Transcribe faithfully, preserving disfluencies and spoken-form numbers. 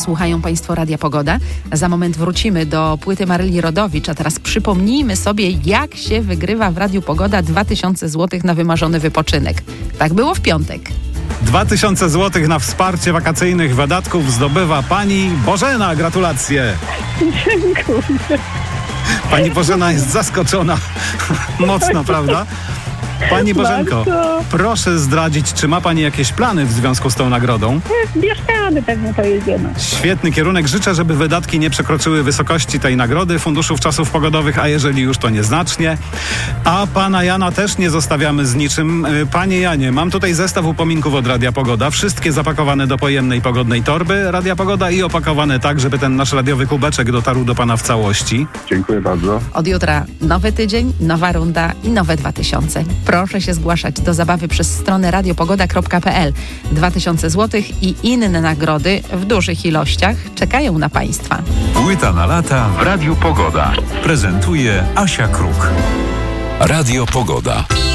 Słuchają Państwo Radia Pogoda. Za moment wrócimy do płyty Maryli Rodowicz, a teraz przypomnijmy sobie, jak się wygrywa w Radiu Pogoda dwa tysiące złotych na wymarzony wypoczynek. Tak było w piątek. dwa tysiące złotych na wsparcie wakacyjnych wydatków zdobywa pani Bożena. Gratulacje. Dziękuję. Pani Bożena jest zaskoczona mocno, prawda? Pani Bożenko, proszę zdradzić, czy ma Pani jakieś plany w związku z tą nagrodą? Mieszkamy, pewnie to jest jedno. Świetny kierunek. Życzę, żeby wydatki nie przekroczyły wysokości tej nagrody Funduszów Czasów Pogodowych, a jeżeli już, to nieznacznie. A Pana Jana też nie zostawiamy z niczym. Panie Janie, mam tutaj zestaw upominków od Radia Pogoda. Wszystkie zapakowane do pojemnej pogodnej torby Radia Pogoda i opakowane tak, żeby ten nasz radiowy kubeczek dotarł do Pana w całości. Dziękuję bardzo. Od jutra nowy tydzień, nowa runda i nowe dwa tysiące. Proszę się zgłaszać do zabawy przez stronę radiopogoda kropka pe el. dwa tysiące złotych i inne nagrody w dużych ilościach czekają na Państwa. Płyta na lata w Radiu Pogoda. Prezentuje Asia Kruk. Radio Pogoda.